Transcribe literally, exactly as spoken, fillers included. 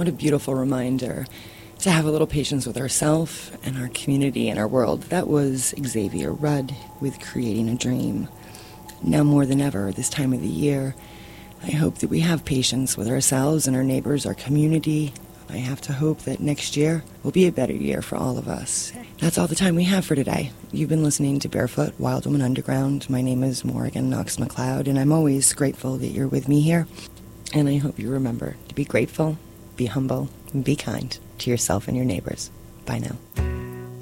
What a beautiful reminder to have a little patience with ourselves and our community and our world. That was Xavier Rudd with Creating a Dream. Now more than ever, this time of the year, I hope that we have patience with ourselves and our neighbors, our community. I have to hope that next year will be a better year for all of us. That's all the time we have for today. You've been listening to Barefoot Wild Woman Underground. My name is Morgan Knox McLeod, and I'm always grateful that you're with me here. And I hope you remember to be grateful, be humble, and be kind to yourself and your neighbors. Bye now.